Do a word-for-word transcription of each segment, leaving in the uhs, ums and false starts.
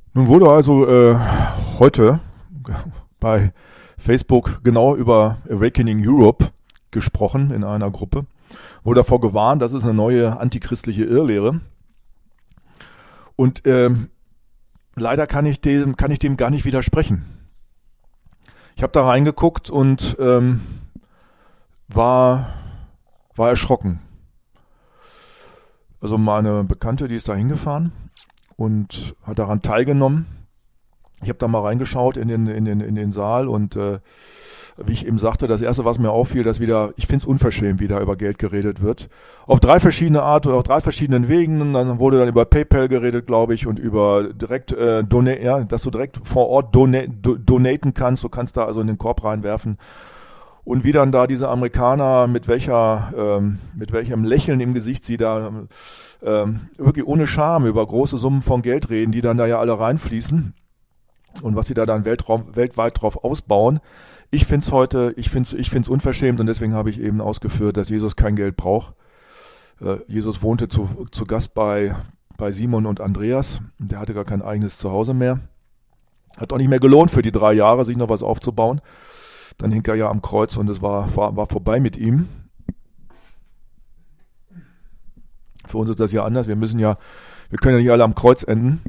Nun wurde also äh, heute bei Facebook genau über Awakening Europe gesprochen in einer Gruppe, wurde davor gewarnt, das ist eine neue antichristliche Irrlehre. Und ähm, leider kann ich dem, kann ich dem gar nicht widersprechen. Ich habe da reingeguckt und ähm, war, war erschrocken. Also meine Bekannte, die ist da hingefahren und hat daran teilgenommen. Ich habe da mal reingeschaut in den, in den, in den Saal und äh, wie ich eben sagte, das Erste, was mir auffiel, dass wieder, ich finde es unverschämt, wie da über Geld geredet wird. Auf drei verschiedene Art oder auf drei verschiedenen Wegen. Dann wurde dann über PayPal geredet, glaube ich, und über direkt, äh, donate, ja, dass du direkt vor Ort donate, do, donaten kannst. Du kannst da also in den Korb reinwerfen. Und wie dann da diese Amerikaner, mit welcher, ähm, mit welchem Lächeln im Gesicht sie da ähm, wirklich ohne Scham über große Summen von Geld reden, die dann da ja alle reinfließen. Und was sie da dann Weltraum, weltweit drauf ausbauen. Ich finde es heute, ich finde es ich find's unverschämt und deswegen habe ich eben ausgeführt, dass Jesus kein Geld braucht. Äh, Jesus wohnte zu, zu Gast bei, bei Simon und Andreas. Der hatte gar kein eigenes Zuhause mehr. Hat auch nicht mehr gelohnt für die drei Jahre, sich noch was aufzubauen. Dann hing er ja am Kreuz und es war, war, war vorbei mit ihm. Für uns ist das ja anders. Wir müssen ja, wir können ja nicht alle am Kreuz enden.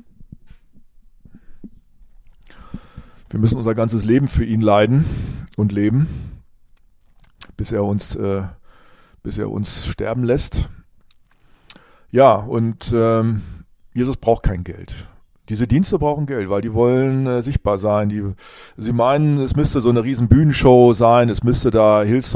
Wir müssen unser ganzes Leben für ihn leiden und leben, bis er uns, äh, bis er uns sterben lässt. Ja, und ähm, Jesus braucht kein Geld. Diese Dienste brauchen Geld, weil die wollen äh, sichtbar sein. Die, sie meinen, es müsste so eine riesen Bühnenshow sein, es müsste da Hillsong